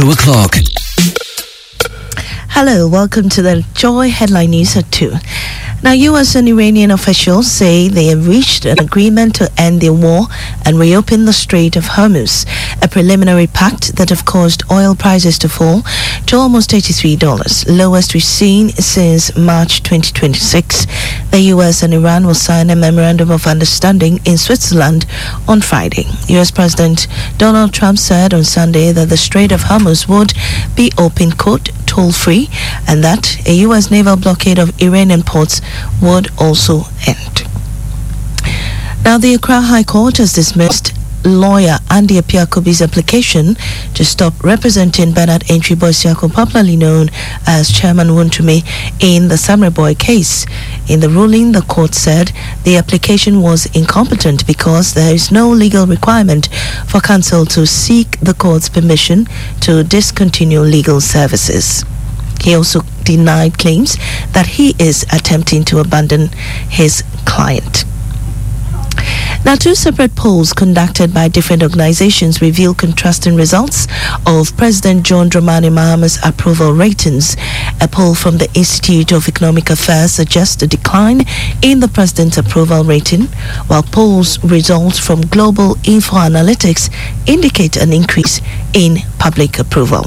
2 o'clock. Hello, welcome to the Joy Headline News at 2. Now, US and Iranian officials say they have reached an agreement to end their war and reopen the Strait of Hormuz, a preliminary pact that have caused oil prices to fall to almost $83, lowest we've seen since March 2026. The US and Iran will sign a memorandum of understanding in Switzerland on Friday. US President Donald Trump said on Sunday that the Strait of Hormuz would be open, quote, toll-free, and that a U.S. naval blockade of Iranian ports would also end. Now, the Accra High Court has dismissed lawyer Andy Apiakobi's application to stop representing Bernard Entry Boisiako, popularly known as Chairman Wontumi, in the Samre Boy case. In the ruling, the court said the application was incompetent because there is no legal requirement for counsel to seek the court's permission to discontinue legal services. He also denied claims that he is attempting to abandon his client. Now, two separate polls conducted by different organizations reveal contrasting results of President John Dramani Mahama's approval ratings. A poll from the Institute of Economic Affairs suggests a decline in the president's approval rating, while polls results from Global Info Analytics indicate an increase in public approval.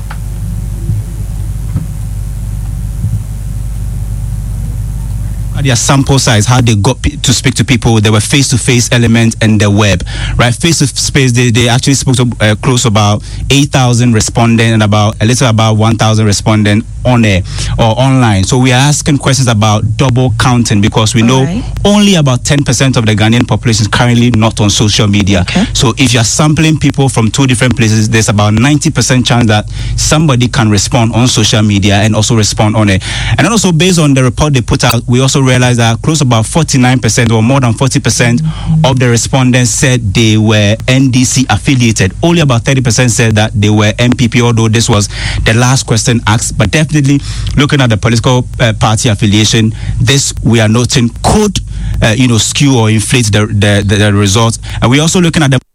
Their sample size, how they got to speak to people, there were face-to-face elements and the web, right? Face-to-face, they actually spoke to close about 8,000 respondents and about 1,000 respondents on air or online. So we are asking questions about double counting because we know only about 10% of the Ghanaian population is currently not on social media. Okay. So if you're sampling people from two different places, there's about 90% chance that somebody can respond on social media and also respond on it. And then also based on the report they put out, we also realized that close to about 49% or more than 40% of the respondents said they were NDC affiliated. Only about 30% said that they were MPP, although this was the last question asked. But definitely looking at the political party affiliation, this we are noting could skew or inflate the results. And we're also looking at the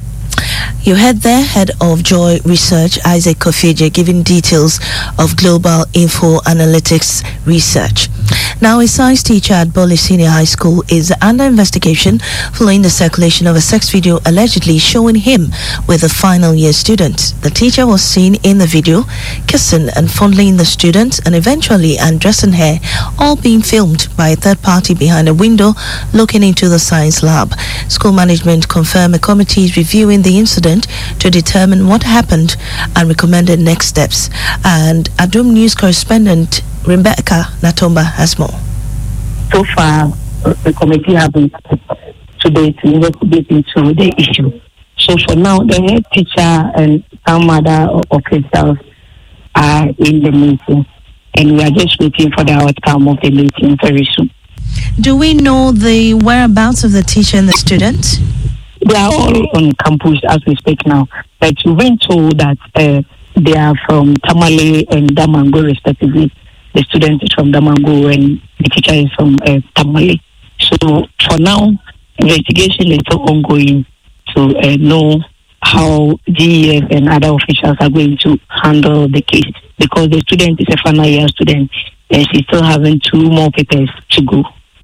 You heard there, head of Joy Research, Isaac Kofije, giving details of Global Info Analytics research. Now, a science teacher at Bole Senior High School is under investigation following the circulation of a sex video allegedly showing him with a final year student. The teacher was seen in the video kissing and fondling the student and eventually undressing her, all being filmed by a third party behind a window looking into the science lab. School management confirmed a committee is reviewing the incident to determine what happened and recommended next steps. And Adum News correspondent Rebecca Natomba has more. So far, the committee has been today to investigate into the issue. So for now, the head teacher and some other officials are in the meeting, and we are just waiting for the outcome of the meeting very soon. Do we know the whereabouts of the teacher and the student? They are all on campus as we speak now. But we've been told that they are from Tamale and Damango respectively. The student is from Damango and the teacher is from Tamale. So for now, investigation is still ongoing to know how GEF and other officials are going to handle the case, because the student is a final year student and she's still having 2 more papers to go.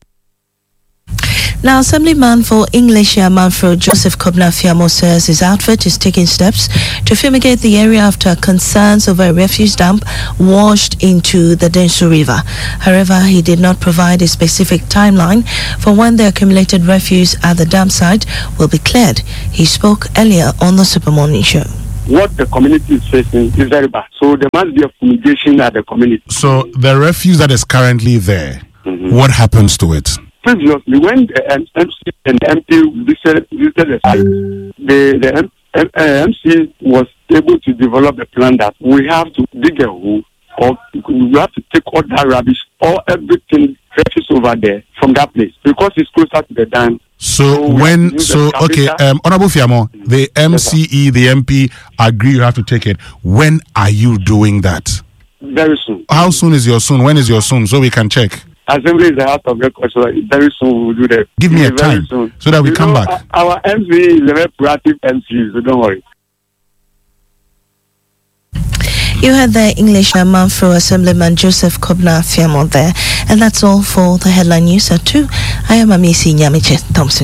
Now, Assemblyman for English Manfred Joseph Kobna-Fiamo says his outfit is taking steps to fumigate the area after concerns over a refuse dump washed into the Densu River. However, he did not provide a specific timeline for when the accumulated refuse at the dump site will be cleared. He spoke earlier on the Super Morning Show. What the community is facing is very bad. So there must be a fumigation at the community. So the refuse that is currently there, what happens to it? Previously, when the MC and the MP visited the site, the MC was able to develop a plan that we have to dig a hole, or we have to take all that rubbish or everything refuse over there from that place because it's closer to the dam. Honorable Fiamo, the MCE, the MP agree you have to take it. When are you doing that? Very soon. How soon is your soon? When is your soon? So we can check. Assembly is out of record, so very soon we will do that. Give me a time so that we come back. Our MC is a very proactive MC, so don't worry. You heard the English Manfro Assemblyman Joseph Kobna Fiamon there. And that's all for the headline news at 2. I am Amisi Nyamiche Thompson.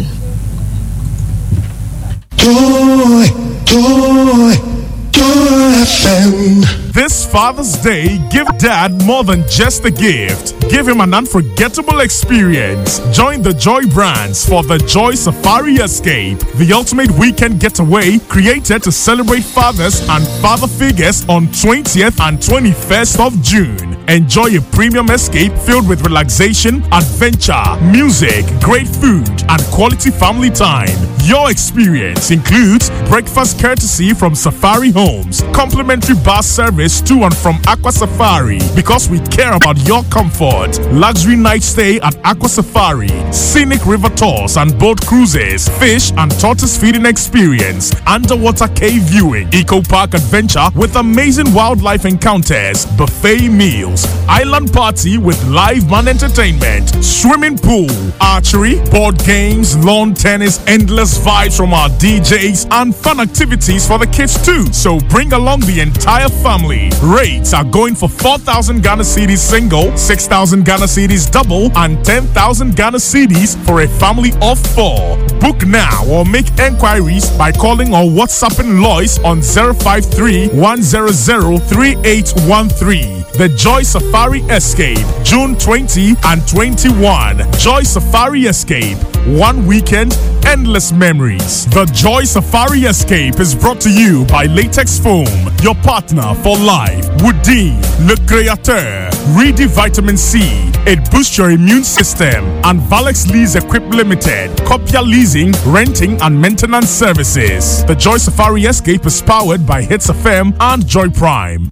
Joy FM. This Father's Day, give Dad more than just a gift. Give him an unforgettable experience. Join the Joy brands for the Joy Safari Escape, the ultimate weekend getaway created to celebrate fathers and father figures on 20th and 21st of June. Enjoy a premium escape filled with relaxation, adventure, music, great food, and quality family time. Your experience includes breakfast courtesy from Safari Homes, complimentary bus service to and from Aqua Safari because we care about your comfort, luxury night stay at Aqua Safari, scenic river tours and boat cruises, fish and tortoise feeding experience, underwater cave viewing, eco park adventure with amazing wildlife encounters, buffet meals, island party with live band entertainment, swimming pool, archery, board games, lawn tennis, endless vibes from our DJs, and fun activities for the kids too. So bring along the entire family. Rates are going for 4,000 Ghana cedis single, 6,000 Ghana cedis double, and 10,000 Ghana cedis for a family of 4. Book now or make enquiries by calling or WhatsApping Lois on 053 100 3813. The Joy Safari Escape, June 20 and 21. Joy Safari Escape, one weekend, endless memories. The Joy Safari Escape is brought to you by Latex Foam, your partner for life. Woodin, Le Créateur, Ready Vitamin C. It boosts your immune system. And Valex Lease Equip Limited, Copia Leasing, Renting and Maintenance Services. The Joy Safari Escape is powered by Hits FM and Joy Prime.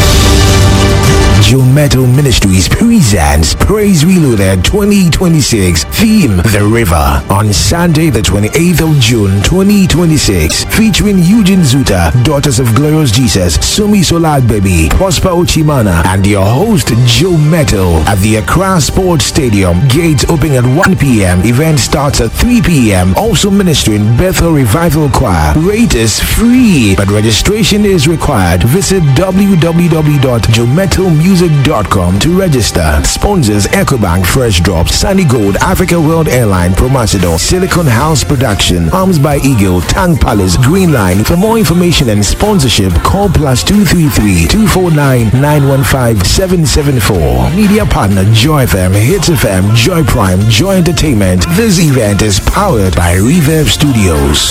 Joe Metal Ministries presents Praise Reloaded 2026. Theme The River on Sunday the 28th of June 2026, featuring Eugene Zuta, Daughters of Glorious Jesus, Sumi Solad Baby, Prosper Ochimana, and your host Joe Metal at the Accra Sports Stadium. Gates open at 1 p.m. Event starts at 3 p.m. Also ministering Bethel Revival Choir. Rate is free, but registration is required. Visit www.joemetalmusic.com to register. Sponsors EcoBank, Fresh Drops, Sunny Gold, Africa World Airline, Promasidor, Silicon House Production, Arms by Eagle, Tang Palace, Green Line. For more information and sponsorship, call +233 249 915 774. Media partner Joy FM, Hits FM, Joy Prime, Joy Entertainment. This event is powered by Reverb Studios.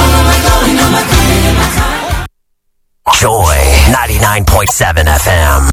Joy 99.7 FM.